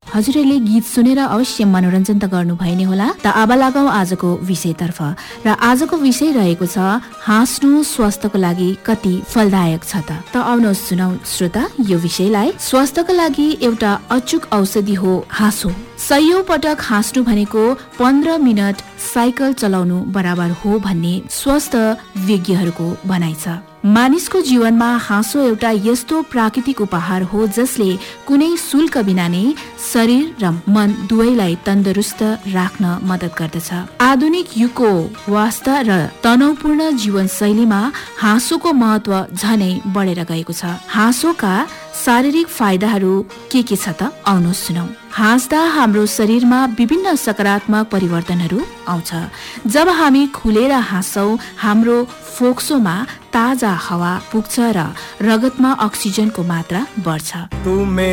हजुरहरूले गीत सुनेर अवश्य मनोरञ्जन त गर्नुभयो नै होला। त अब लागौं आजको विषयतर्फ र आजको विषय रहेको छ हाँस्नु स्वास्थ्यको लागि कति फलदायक छ त। आउनुहोस् सुनौ श्रोता यो विषयलाई। स्वास्थ्यको लागि एउटा अचूक औषधि हो हाँसो। सयौं पटक हाँस्नु भनेको 15 मिनट साइकल चलाउनु बराबर हो भन्ने स्वास्थ्य विज्ञहरूको भनाइ छ। मानिसको जीवनमा हाँसो एउटा यस्तो प्राकृतिक उपहार हो जसले कुनै शुल्क बिना नै शरीर र मन दुवैलाई तन्दुरुस्त राख्न मद्दत गर्दछ। आधुनिक युगको व्यस्त र तनावपूर्ण जीवनशैलीमा हाँसोको महत्व झनै बढेर गएको छ। हाँसोका शारीरिक फाइदाहरू के छ त आउनुहोस् सुनौ। हाँस्दा हाम्रो शरीरमा विभिन्न सकारात्मक परिवर्तनहरू आउँछ। जब हामी खुलेर हाँस्छौँ हाम्रो फोक्सोमा ताजा हावा पुग्छ र रगतमा अक्सिजनको मात्रा बढ्छ।